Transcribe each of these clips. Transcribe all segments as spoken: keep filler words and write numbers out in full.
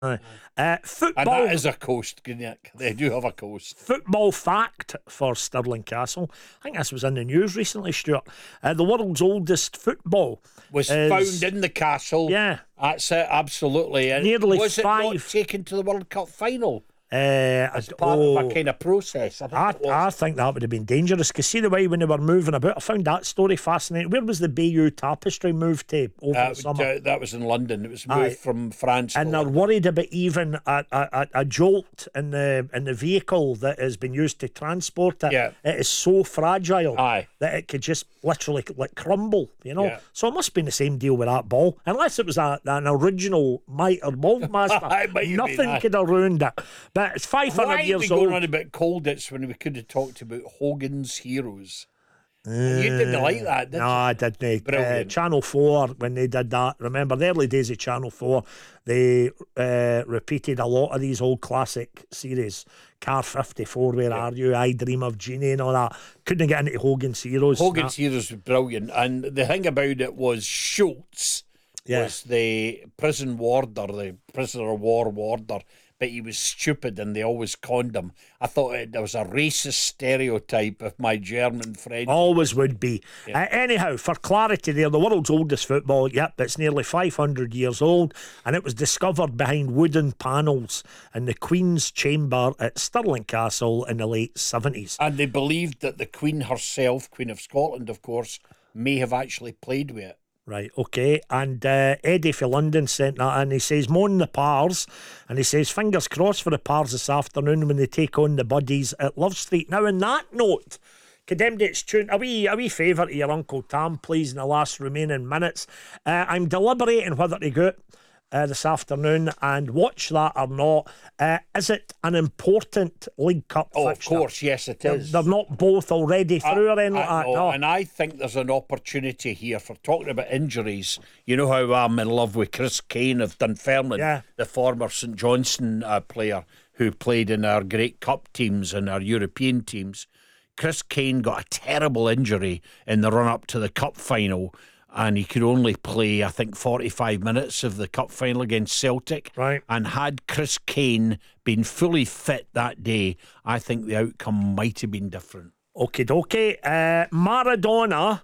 Aye. Aye. Uh, And football. that is a coast, Nick. They do have a coast. Football fact for Stirling Castle. I think this was in the news recently, Stuart. Uh, the world's oldest football Was is- found in the castle. Yeah. That's it, absolutely. And Nearly was it five- not taken to the World Cup final Uh, as I- part oh, of a kind of process? I think I, it was. I think that would have been dangerous because see the way when they were moving about, I found that story fascinating. Where was the Bayeux Tapestry moved to over Uh, the summer? d- that was in London. It was moved Aye. from France. And to they're London. worried about even a, a, a, a jolt in the in the vehicle that has been used to transport it. Yeah. It is so fragile Aye. that it could just literally like crumble, you know. Yeah. So it must have been the same deal with that ball, unless it was a, an original mitre ball master. It might have Nothing been, aye. could have ruined it. But it's five Why hundred are we years going old. on about Colditz when we could have talked about Hogan's Heroes? you didn't like that, did No, you? I didn't. Uh, Brilliant. Channel four, when they did that, remember the early days of Channel four, they uh, repeated a lot of these old classic series. Car fifty-four, Where Are You? I Dream of Jeannie and all that. Couldn't get into Hogan's Heroes. Hogan's Nah. Heroes was brilliant, and the thing about it was Schultz Yeah. was the prison warder, the prisoner of war warder, but he was stupid and they always conned him. I thought it, there was a racist stereotype of my German friend. Always would be. Uh, anyhow, for clarity there, the world's oldest football, yep, it's nearly five hundred years old, and it was discovered behind wooden panels in the Queen's Chamber at Stirling Castle in the late seventies. And they believed that the Queen herself, Queen of Scotland, of course, may have actually played with it. Right, okay. And uh, Eddie for London sent that in. He says, moan the Pars. And he says, fingers crossed for the Pars this afternoon when they take on the Buddies at Love Street. Now, on that note, condemned its tune. A wee, a wee favour to your Uncle Tam, please, in the last remaining minutes. Uh, I'm deliberating whether to go uh, this afternoon and watch that or not. Uh, is it an important League Cup Oh, fixture? of course, yes, it They're, is. they're not both already through or anything like I that. know, No. And I think there's an opportunity here for talking about injuries. You know how I'm in love with Chris Kane of Dunfermline, Yeah. the former St Johnstone uh, player who played in our great cup teams and our European teams. Chris Kane got a terrible injury in the run-up to the cup final, and he could only play, I think, forty-five minutes of the cup final against Celtic. Right. And had Chris Kane been fully fit that day, I think the outcome might have been different. Okie dokie. Uh, Maradona,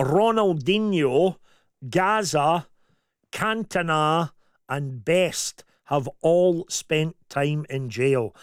Ronaldinho, Gaza, Cantona, and Best have all spent time in jail.